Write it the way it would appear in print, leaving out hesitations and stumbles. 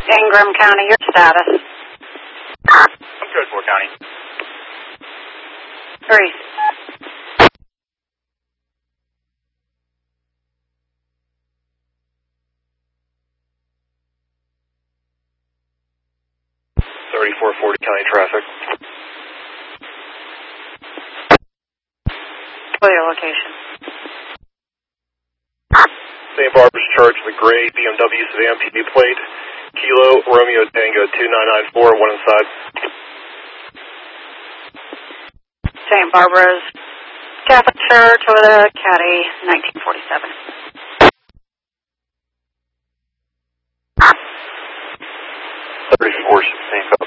Ingram County, your status. I'm good, Moore County. 3. 3440 county traffic. What your location? St. Barbara's Church, the gray BMW sedan PD plate. Kilo Romeo Tango 2994, one inside. St. Barbara's Catholic Church with a Caddy, 1947. 3416.